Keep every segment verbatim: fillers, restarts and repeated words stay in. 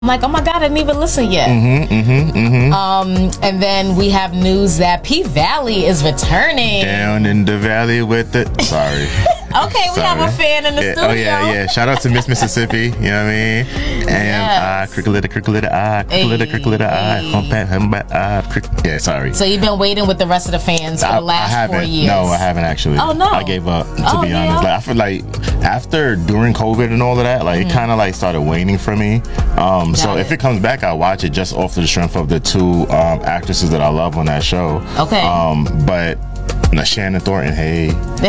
I'm like, oh my God, I didn't even listen yet. Mm-hmm, mm-hmm, mm-hmm. Um, and then we have news that P Valley is returning. Down in the valley with it. Sorry. Okay, we Sorry. have a fan in the yeah. studio. Oh yeah, yeah. Shout out to Miss Mississippi. You know what I mean? And ah, Yes. crickle crickle ah, crickle crickle ah, humpback, humpback, ah, crick. Yeah, sorry. So you've been waiting with the rest of the fans for I, the last I haven't. four years? No, I haven't actually. Oh no, I gave up. To oh, be yeah? honest, like I feel like after during COVID and all of that, like Mm-hmm. it kind of like started waning for me. Um, so Got if it. it comes back, I'll watch it just off the strength of the two um, actresses that I love on that show. Okay. Um, but. No, Shannon Thornton, hey,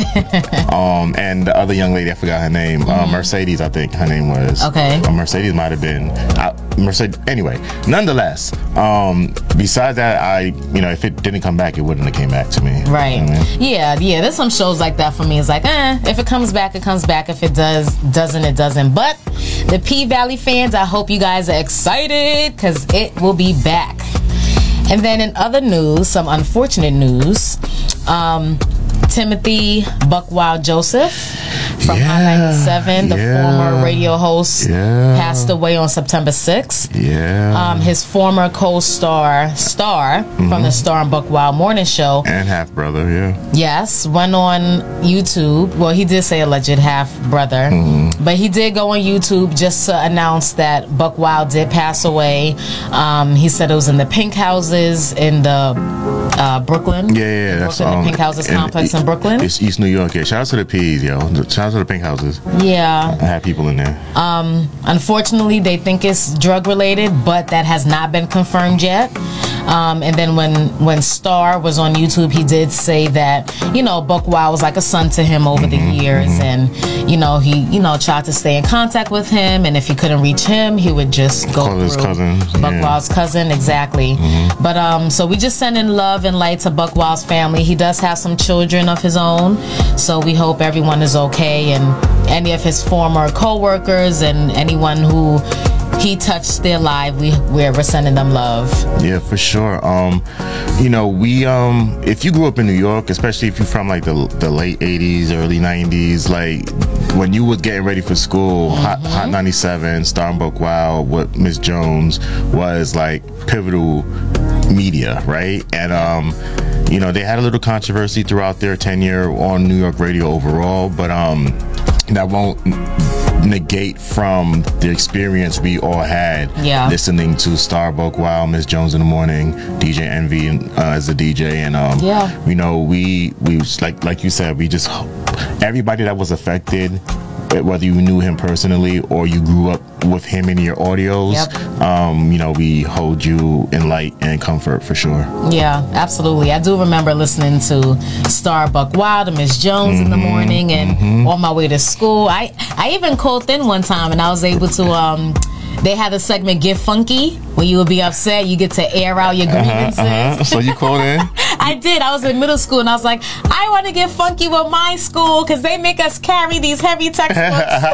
um, and the other young lady, I forgot her name, Mm-hmm. uh, Mercedes, I think her name was. Okay. Uh, Mercedes might have been uh, Mercedes. Anyway, nonetheless, um, besides that, I, you know, if it didn't come back, it wouldn't have came back to me. Right. You know what I mean? Yeah, yeah. There's some shows like that for me. It's like, eh, if it comes back, it comes back. If it does, doesn't, it doesn't. But the P Valley fans, I hope you guys are excited because it will be back. And then in other news, some unfortunate news, um, Timothy Buckwild Joseph from Yeah, Hot ninety-seven, the yeah, former radio host, yeah. passed away on September sixth. Yeah. Um, his former co-star, Star, from the Star and Buckwild Morning Show, And half brother, yeah. yes, went on YouTube. Well, he did say alleged half brother, but he did go on YouTube just to announce that Buckwild did pass away. Um, he said it was in the Pink Houses in the uh, Brooklyn. Yeah, yeah, that's Brooklyn, um, the Pink Houses and complex it- in Brooklyn. It's East New York. Yeah, shout out to the P's, yo. Shout out to the Pink Houses. Yeah. I had people in there. Unfortunately, they think it's drug related, but that has not been confirmed yet. Um, and then when when Star was on YouTube, he did say that, you know, Buckwild was like a son to him over the years, and you know he you know tried to stay in contact with him, and if he couldn't reach him, he would just go Call through his cousin, yeah. Buckwild's cousin, exactly. But um, so we just send in love and light to Buckwild's family. He does have some children of his own, so we hope everyone is okay, and any of his former co-workers and anyone who he touched their life, we we're sending them love. Yeah, for sure. Um, you know, we um, if you grew up in New York, especially if you're from like the the late eighties, early nineties, like when you was getting ready for school, Hot, Hot ninety-seven, Star and Buckwild with Miss Jones was like pivotal media, right? And um, you know, they had a little controversy throughout their tenure on New York radio overall, but um, that won't negate from the experience we all had Yeah. listening to Star Buckwild, Miss Jones in the morning, D J Envy uh, as a D J, and um, Yeah. you know, we we like like you said, we just everybody that was affected, whether you knew him personally or you grew up with him in your audios, Yep. um, you know, we hold you in light and comfort for sure. Yeah, absolutely. I do remember listening to Star Buckwild and Miss Jones in the morning, and on my way to school. I I even called in one time, and I was able to. Um, they had a segment "Get Funky" when you would be upset, you get to air out your grievances. Uh-huh. So you called in? I did. I was in middle school, and I was like, I want to get funky with my school because they make us carry these heavy textbooks.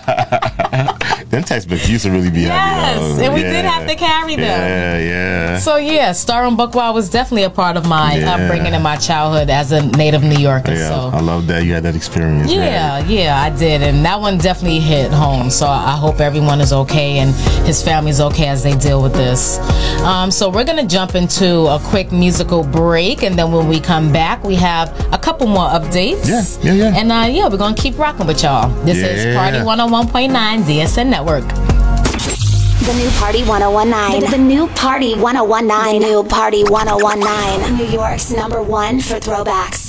Them textbooks used to really be Yes, heavy, though. and we Yeah. did have to carry them. Yeah, yeah. So yeah, Star and Buckwild was definitely a part of my Yeah. upbringing and my childhood as a native New Yorker. Yeah, So I love that you had that experience. yeah, man. yeah, I did, and that one definitely hit home. So I hope everyone is okay and his family's okay as they deal with this. Um, so we're gonna jump into a quick musical break, and then when we come back, we have a couple more updates. Yeah, yeah, yeah. And uh, yeah, we're gonna keep rocking with y'all. This is Yeah. Party one oh one point nine D S N Network. The new Party one oh one nine. The, the new Party one oh one nine. The new Party one oh one nine. New York's number one for throwbacks.